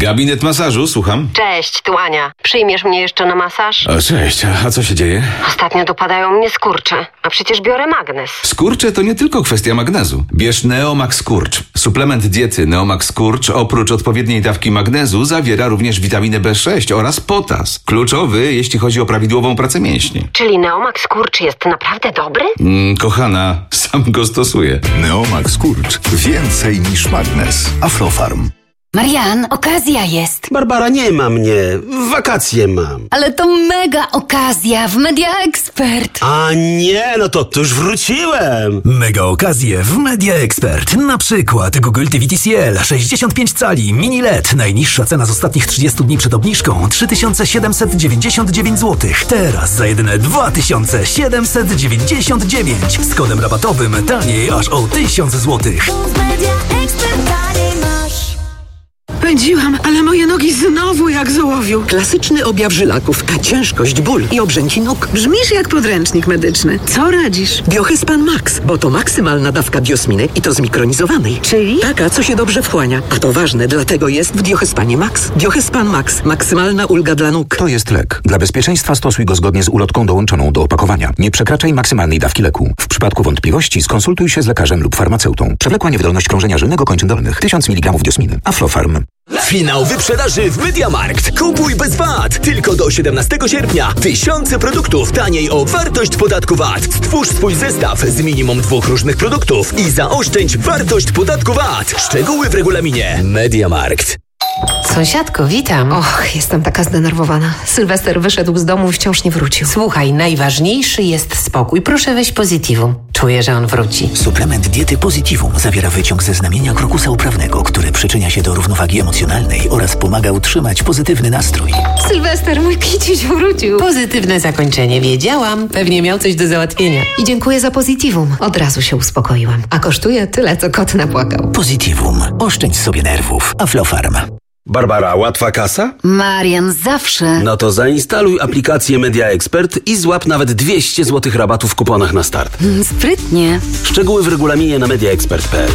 Gabinet masażu, słucham. Cześć, tu Ania. Przyjmiesz mnie jeszcze na masaż? O, cześć, a co się dzieje? Ostatnio dopadają mnie skurcze, a przecież biorę magnes. Skurcze to nie tylko kwestia magnezu. Bierz Neomax Skurcz. Suplement diety Neomax Skurcz oprócz odpowiedniej dawki magnezu zawiera również witaminę B6 oraz potas. Kluczowy, jeśli chodzi o prawidłową pracę mięśni. Czyli Neomax Skurcz jest naprawdę dobry? Kochana, sam go stosuję. Neomax Skurcz. Więcej niż magnes. Aflofarm. Marian, okazja jest. Barbara, nie ma mnie. Wakacje mam. Ale to mega okazja w Media Expert. A nie, no to już wróciłem. Mega okazje w Media Expert. Na przykład Google TV TCL 65 cali mini LED. Najniższa cena z ostatnich 30 dni przed obniżką 3799 zł. Teraz za jedyne 2799. Z kodem rabatowym taniej aż o 1000 zł. Pędziłam, ale moje nogi znowu jak z ołowiu. Klasyczny objaw żylaków, ciężkość, ból i obrzęki nóg. Brzmisz jak podręcznik medyczny. Co radzisz? Biohyspan Max, bo to maksymalna dawka biosminek i to zmikronizowanej. Czyli? Taka, co się dobrze wchłania. A to ważne, dlatego jest w Biohyspanie Max. Biohyspan Max. Maksymalna ulga dla nóg. To jest lek. Dla bezpieczeństwa stosuj go zgodnie z ulotką dołączoną do opakowania. Nie przekraczaj maksymalnej dawki leku. W przypadku wątpliwości skonsultuj się z lekarzem lub farmaceutą. Przewlekła niewydolność krążenia żylnego kończyn dolnych. 1000 mg diosminy. Aflofarm. Finał wyprzedaży w MediaMarkt. Kupuj bez VAT. Tylko do 17 sierpnia. Tysiące produktów taniej o wartość podatku VAT. Stwórz swój zestaw z minimum 2 różnych produktów i zaoszczędź wartość podatku VAT. Szczegóły w regulaminie. MediaMarkt. Sąsiadko, witam. Och, jestem taka zdenerwowana. Sylwester wyszedł z domu i wciąż nie wrócił. Słuchaj, najważniejszy jest spokój. Proszę weź Positivum. Czuję, że on wróci. Suplement diety Positivum zawiera wyciąg ze znamienia krokusa uprawnego, który przyczynia się do równowagi emocjonalnej oraz pomaga utrzymać pozytywny nastrój. Sylwester, mój kiciuś wrócił. Pozytywne zakończenie, wiedziałam. Pewnie miał coś do załatwienia. I dziękuję za Positivum. Od razu się uspokoiłam. A kosztuje tyle, co kot napłakał. Positivum. Oszczędź sobie nerwów. Aflofarm. Barbara, łatwa kasa? Marian, zawsze. No to zainstaluj aplikację Media Expert i złap nawet 200 zł rabatu w kuponach na start. Sprytnie. Szczegóły w regulaminie na mediaexpert.pl.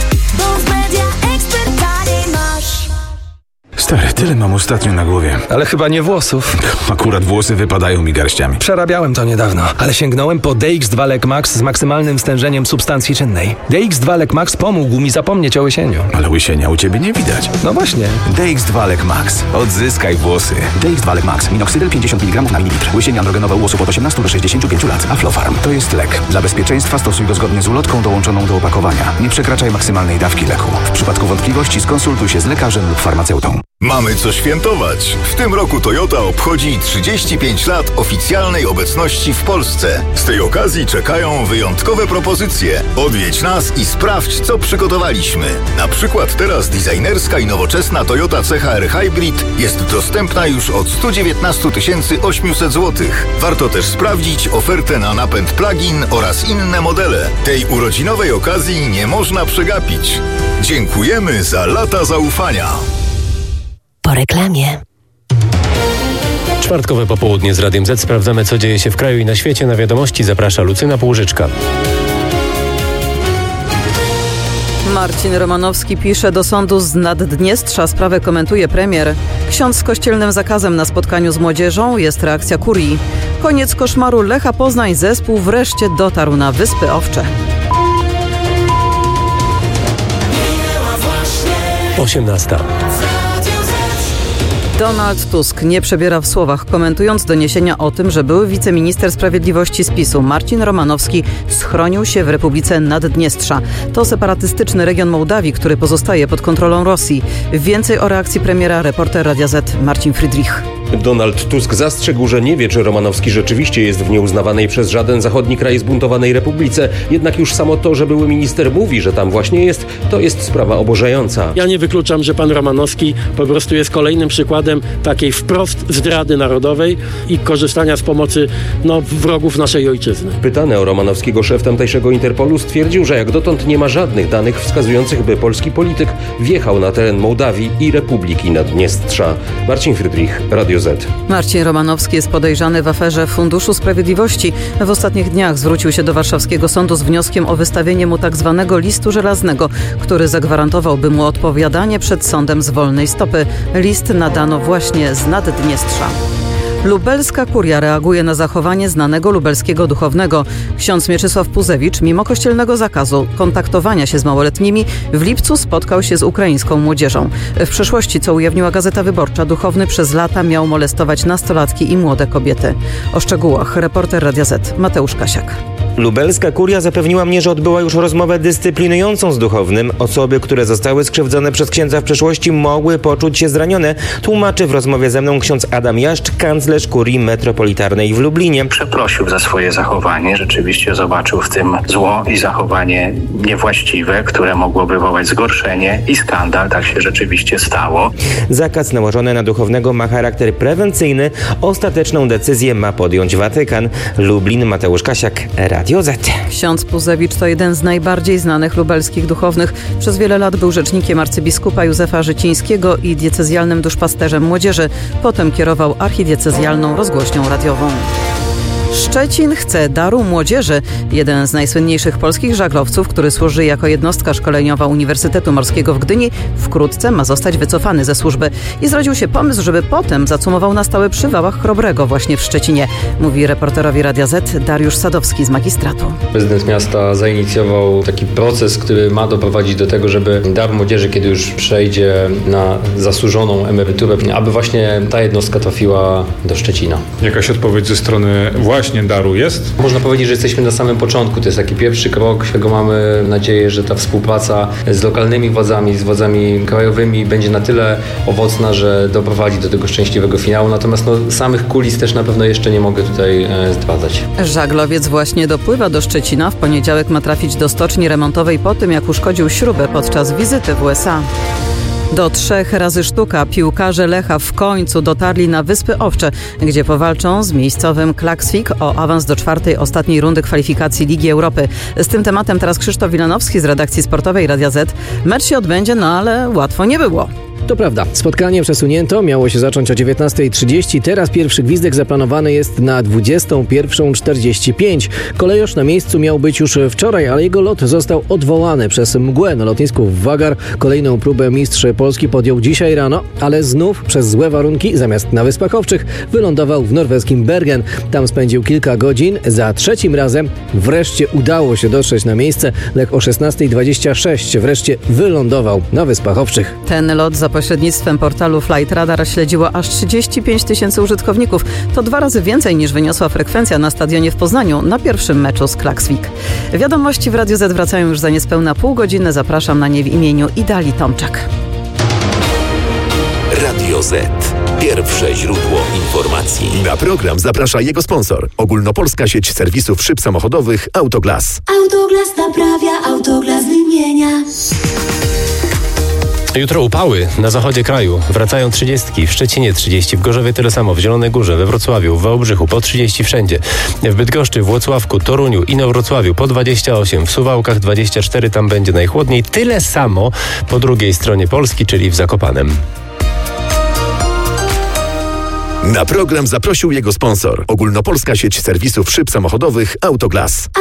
Stary, tyle mam ostatnio na głowie. Ale chyba nie włosów. Akurat włosy wypadają mi garściami. Przerabiałem to niedawno, ale sięgnąłem po DX2 Lek Max z maksymalnym stężeniem substancji czynnej. DX2 Lek Max pomógł mi zapomnieć o łysieniu. Ale łysienia u ciebie nie widać. No właśnie. DX2 Lek Max. Odzyskaj włosy. DX2 Lek Max. Minoxydil 50 mg na mililitr. Łysienie androgenowe u osób od 18 do 65 lat. Aflofarm. To jest lek. Dla bezpieczeństwa stosuj go zgodnie z ulotką dołączoną do opakowania. Nie przekraczaj maksymalnej dawki leku. W przypadku wątpliwości skonsultuj się z lekarzem lub farmaceutą. Mamy co świętować. W tym roku Toyota obchodzi 35 lat oficjalnej obecności w Polsce. Z tej okazji czekają wyjątkowe propozycje. Odwiedź nas i sprawdź, co przygotowaliśmy. Na przykład teraz designerska i nowoczesna Toyota CHR Hybrid jest dostępna już od 119 800 zł. Warto też sprawdzić ofertę na napęd plug-in oraz inne modele. Tej urodzinowej okazji nie można przegapić. Dziękujemy za lata zaufania. Po reklamie. Czwartkowe popołudnie z Radiem Z. Sprawdzamy, co dzieje się w kraju i na świecie. Na wiadomości zaprasza Lucyna Półżyczka. Marcin Romanowski pisze do sądu z Naddniestrza. Sprawę komentuje premier. Ksiądz z kościelnym zakazem na spotkaniu z młodzieżą. Jest reakcja kurii. Koniec koszmaru Lecha Poznań. Zespół wreszcie dotarł na Wyspy Owcze. 18. Donald Tusk nie przebiera w słowach, komentując doniesienia o tym, że były wiceminister sprawiedliwości z PiS-u Marcin Romanowski schronił się w Republice Naddniestrza. To separatystyczny region Mołdawii, który pozostaje pod kontrolą Rosji. Więcej o reakcji premiera reporter Radia Z Marcin Friedrich. Donald Tusk zastrzegł, że nie wie, czy Romanowski rzeczywiście jest w nieuznawanej przez żaden zachodni kraj zbuntowanej republice. Jednak już samo to, że były minister mówi, że tam właśnie jest, to jest sprawa oburzająca. Ja nie wykluczam, że pan Romanowski po prostu jest kolejnym przykładem takiej wprost zdrady narodowej i korzystania z pomocy wrogów naszej ojczyzny. Pytany o Romanowskiego szef tamtejszego Interpolu stwierdził, że jak dotąd nie ma żadnych danych wskazujących, by polski polityk wjechał na teren Mołdawii i Republiki Naddniestrza. Marcin Friedrich, Radio Z. Marcin Romanowski jest podejrzany w aferze Funduszu Sprawiedliwości. W ostatnich dniach zwrócił się do warszawskiego sądu z wnioskiem o wystawienie mu tzw. listu żelaznego, który zagwarantowałby mu odpowiadanie przed sądem z wolnej stopy. List nadano właśnie z Naddniestrza. Lubelska kuria reaguje na zachowanie znanego lubelskiego duchownego. Ksiądz Mieczysław Puzewicz, mimo kościelnego zakazu kontaktowania się z małoletnimi, w lipcu spotkał się z ukraińską młodzieżą. W przeszłości, co ujawniła Gazeta Wyborcza, duchowny przez lata miał molestować nastolatki i młode kobiety. O szczegółach reporter Radia Z Mateusz Kasiak. Lubelska kuria zapewniła mnie, że odbyła już rozmowę dyscyplinującą z duchownym. Osoby, które zostały skrzywdzone przez księdza w przeszłości, mogły poczuć się zranione. Tłumaczy w rozmowie ze mną ksiądz Adam Jaszcz, kanclerz kurii metropolitarnej w Lublinie. Przeprosił za swoje zachowanie. Rzeczywiście zobaczył w tym zło i zachowanie niewłaściwe, które mogło wywołać zgorszenie i skandal. Tak się rzeczywiście stało. Zakaz nałożony na duchownego ma charakter prewencyjny. Ostateczną decyzję ma podjąć Watykan. Lublin, Mateusz Kasiak, Radio Z. Ksiądz Puzewicz to jeden z najbardziej znanych lubelskich duchownych. Przez wiele lat był rzecznikiem arcybiskupa Józefa Życińskiego i diecezjalnym duszpasterzem młodzieży. Potem kierował archidiecezjalną rozgłośnią radiową. Szczecin chce daru młodzieży. Jeden z najsłynniejszych polskich żaglowców, który służy jako jednostka szkoleniowa Uniwersytetu Morskiego w Gdyni, wkrótce ma zostać wycofany ze służby. I zrodził się pomysł, żeby potem zacumował na stałe przy wałach Chrobrego właśnie w Szczecinie. Mówi reporterowi Radia Z Dariusz Sadowski z magistratu. Prezydent miasta zainicjował taki proces, który ma doprowadzić do tego, żeby dar młodzieży, kiedy już przejdzie na zasłużoną emeryturę, aby właśnie ta jednostka trafiła do Szczecina. Jakaś odpowiedź ze strony właśnie daru jest? Można powiedzieć, że jesteśmy na samym początku. To jest taki pierwszy krok, którego mamy nadzieję, że ta współpraca z lokalnymi władzami, z władzami krajowymi będzie na tyle owocna, że doprowadzi do tego szczęśliwego finału. Natomiast samych kulis też na pewno jeszcze nie mogę tutaj zdradzać. Żaglowiec właśnie dopływa do Szczecina. W poniedziałek ma trafić do stoczni remontowej po tym, jak uszkodził śrubę podczas wizyty w USA. Do 3 razy sztuka piłkarze Lecha w końcu dotarli na Wyspy Owcze, gdzie powalczą z miejscowym Klaksvik o awans do 4. ostatniej rundy kwalifikacji Ligi Europy. Z tym tematem teraz Krzysztof Wilanowski z redakcji sportowej Radia Z. Mecz się odbędzie, ale łatwo nie było. To prawda. Spotkanie przesunięto, miało się zacząć o 19:30. Teraz pierwszy gwizdek zaplanowany jest na 21:45. Kolejorz na miejscu miał być już wczoraj, ale jego lot został odwołany przez mgłę na lotnisku w Wagar. Kolejną próbę mistrz Polski podjął dzisiaj rano, ale znów przez złe warunki, zamiast na Wyspach Owczych, wylądował w norweskim Bergen. Tam spędził kilka godzin. Za trzecim razem wreszcie udało się dotrzeć na miejsce. Lech o 16:26 wreszcie wylądował na Wyspach Owczych. Ten lot za pośrednictwem portalu Flight Radar śledziło aż 35 000 użytkowników. To 2 razy więcej niż wyniosła frekwencja na stadionie w Poznaniu na pierwszym meczu z Klaksvik. Wiadomości w Radiu Z wracają już za niespełna pół godziny. Zapraszam na nie w imieniu Idali Tomczak. Radio Z. Pierwsze źródło informacji. Na program zaprasza jego sponsor. Ogólnopolska sieć serwisów szyb samochodowych Autoglas. Autoglas naprawia, Autoglas wymienia. Jutro upały na zachodzie kraju. Wracają 30. W Szczecinie 30, w Gorzowie tyle samo, w Zielonej Górze, we Wrocławiu, w Wałbrzychu po 30 wszędzie. W Bydgoszczy, Włocławku, Toruniu, Inowrocławiu po 28, w Suwałkach 24, tam będzie najchłodniej. Tyle samo po drugiej stronie Polski, czyli w Zakopanem. Na program zaprosił jego sponsor. Ogólnopolska sieć serwisów szyb samochodowych Autoglas.